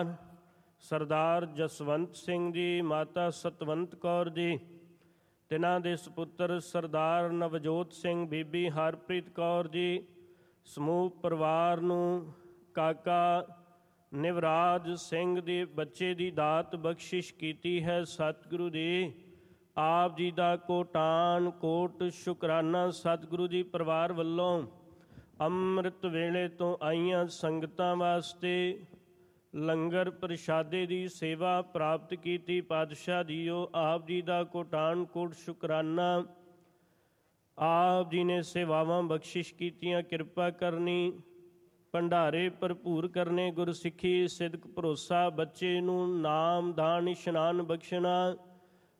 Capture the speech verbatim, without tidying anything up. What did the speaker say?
ਸਰਦਾਰ ਜਸਵੰਤ ਸਿੰਘ ਜੀ, ਮਾਤਾ ਸਤਵੰਤ ਕੌਰ ਜੀ, ਤਿਨਾਂ ਦੇ ਸੁਪੁੱਤਰ ਸਰਦਾਰ ਨਵਜੋਤ ਸਿੰਘ, ਬੀਬੀ ਹਰਪ੍ਰੀਤ ਕੌਰ ਜੀ, ਸਮੂਹ ਪਰਿਵਾਰ ਨੂੰ ਕਾਕਾ ਨਿਵਰਾਜ ਸਿੰਘ ਦੇ ਬੱਚੇ ਦੀ ਦਾਤ ਬਖਸ਼ਿਸ਼ ਕੀਤੀ ਹੈ। ਸਤਿਗੁਰੂ ਜੀ ਆਪ ਜੀ ਦਾ ਕੋਟਾਨ ਕੋਟ ਸ਼ੁਕਰਾਨਾ। ਸਤਿਗੁਰੂ ਜੀ ਪਰਿਵਾਰ ਵੱਲੋਂ ਅੰਮ੍ਰਿਤ ਵੇਲੇ ਤੋਂ ਆਈਆਂ ਸੰਗਤਾਂ ਵਾਸਤੇ ਲੰਗਰ ਪ੍ਰਸ਼ਾਦੇ ਦੀ ਸੇਵਾ ਪ੍ਰਾਪਤ ਕੀਤੀ। ਪਾਤਸ਼ਾਹ ਜੀਓ ਆਪ ਜੀ ਦਾ ਕੋਟਾਨ ਕੋਟ ਸ਼ੁਕਰਾਨਾ। ਆਪ ਜੀ ਨੇ ਸੇਵਾਵਾਂ ਬਖਸ਼ਿਸ਼ ਕੀਤੀਆਂ, ਕਿਰਪਾ ਕਰਨੀ, ਭੰਡਾਰੇ ਭਰਪੂਰ ਕਰਨੇ, ਗੁਰਸਿੱਖੀ ਸਿਦਕ ਭਰੋਸਾ, ਬੱਚੇ ਨੂੰ ਨਾਮ ਦਾਨ ਇਸ਼ਨਾਨ ਬਖਸ਼ਣਾ।